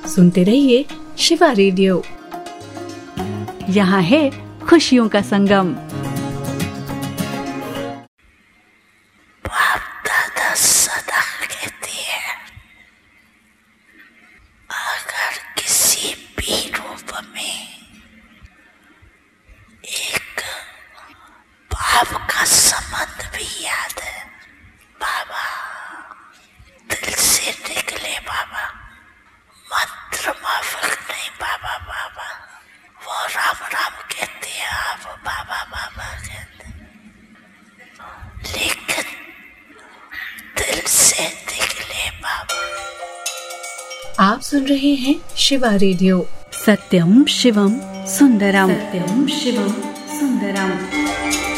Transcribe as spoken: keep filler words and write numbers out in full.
सुनते रहिए शिवा रेडियो। यहाँ है खुशियों का संगम। बाप दादा सदा कहते हैं, अगर किसी भी रूप में एक बाप का संबंध भी याद है, बाबा दिल से निकले बाबा, मंत्र माफक नहीं बाबा। बाबा वो राम राम कहते हैं, आप बाबा बाबा कहते हैं, लेकिन दिल से निकले बाबा। आप सुन रहे हैं शिवा रेडियो। सत्यम शिवम सुंदरम। सत्यम शिवम